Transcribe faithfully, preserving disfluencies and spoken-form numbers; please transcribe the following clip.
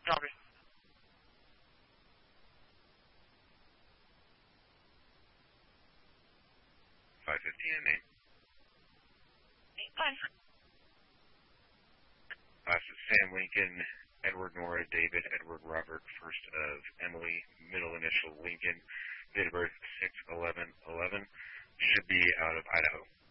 Copy. five fifty and name. Fine. Last is Sam Lincoln, Edward Nora, David, Edward Robert, first of Emily, middle initial Lincoln, date of birth six eleven eleven, should be out of Idaho.